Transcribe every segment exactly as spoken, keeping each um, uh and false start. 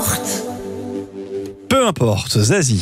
importe. Peu importe, Zazie.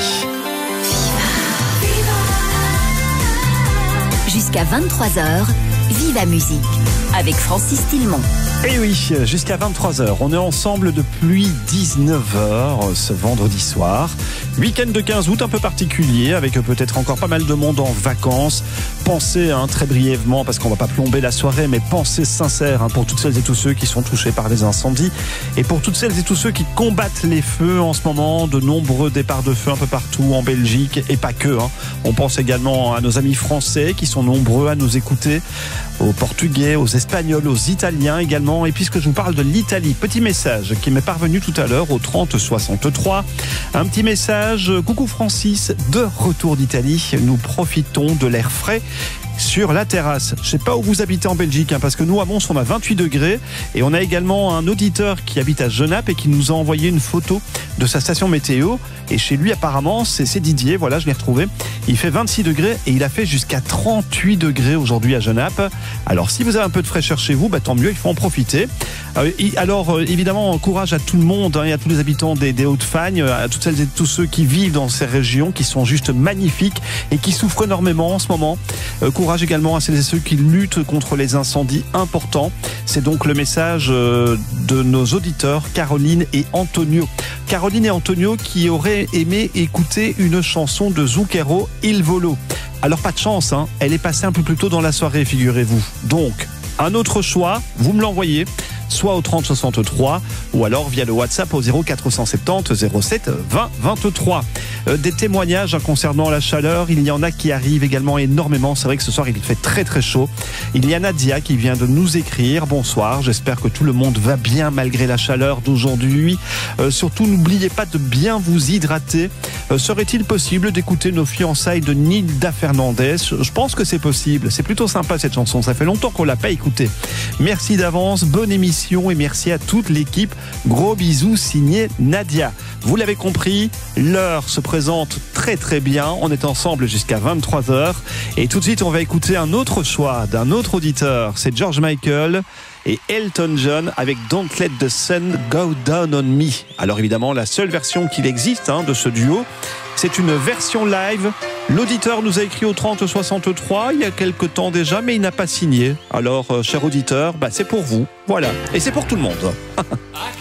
Jusqu'à vingt-trois heures, Viva Musique avec Francis Tillemont. Et oui, jusqu'à vingt-trois heures, on est ensemble depuis dix-neuf heures ce vendredi soir. Week-end de quinze août un peu particulier, avec peut-être encore pas mal de monde en vacances. Pensez hein, très brièvement, parce qu'on va pas plomber la soirée, mais pensez sincère hein, pour toutes celles et tous ceux qui sont touchés par les incendies et pour toutes celles et tous ceux qui combattent les feux en ce moment. De nombreux départs de feu un peu partout en Belgique et pas que. Hein. On pense également à nos amis français qui sont nombreux à nous écouter, aux Portugais, aux Espagnols, aux Italiens également. Et puisque je vous parle de l'Italie, petit message qui m'est parvenu tout à l'heure au trente soixante-trois. Un petit message, coucou Francis, de retour d'Italie. Nous profitons de l'air frais sur la terrasse. Je sais pas où vous habitez en Belgique, hein, parce que nous à Mons on a vingt-huit degrés et on a également un auditeur qui habite à Genappe et qui nous a envoyé une photo de sa station météo. Et chez lui apparemment c'est, c'est Didier, voilà je l'ai retrouvé. Il fait vingt-six degrés et il a fait jusqu'à trente-huit degrés aujourd'hui à Genappe. Alors si vous avez un peu de fraîcheur chez vous, bah, tant mieux, il faut en profiter. Alors évidemment courage à tout le monde hein, et à tous les habitants des, des Hauts-de-Fagne, à toutes celles et tous ceux qui vivent dans ces régions qui sont juste magnifiques et qui souffrent énormément en ce moment. Euh, courage également à celles et ceux qui luttent contre les incendies importants. C'est donc le message euh, de nos auditeurs Caroline et Antonio. Caroline et Antonio qui auraient aimé écouter une chanson de Zucchero, Il Volo. Alors pas de chance, hein, elle est passée un peu plus tôt dans la soirée, figurez-vous. Donc, un autre choix, vous me l'envoyez, soit au trente soixante-trois ou alors via le WhatsApp au zéro quatre cent soixante-dix zéro sept vingt vingt-trois. Euh, des témoignages hein, concernant la chaleur, il y en a qui arrivent également énormément. C'est vrai que ce soir il fait très très chaud. Il y a Nadia qui vient de nous écrire. Bonsoir, j'espère que tout le monde va bien malgré la chaleur d'aujourd'hui. Euh, surtout n'oubliez pas de bien vous hydrater. Euh, serait-il possible d'écouter Nos fiançailles de Nilda Fernandez? Je pense que c'est possible. C'est plutôt sympa cette chanson. Ça fait longtemps qu'on l'a pas écoutée. Merci d'avance, bonne émission. Et merci à toute l'équipe. Gros bisous signé Nadia. Vous l'avez compris, l'heure se présente très très bien. On est ensemble jusqu'à vingt-trois heures. Et tout de suite, on va écouter un autre choix d'un autre auditeur. C'est George Michael et Elton John avec Don't Let the Sun Go Down on Me. Alors évidemment, la seule version qu'il existe hein, de ce duo, c'est une version live. L'auditeur nous a écrit au trente soixante-trois il y a quelque temps déjà, mais il n'a pas signé. Alors, euh, cher auditeur, bah, c'est pour vous. Voilà. Et c'est pour tout le monde.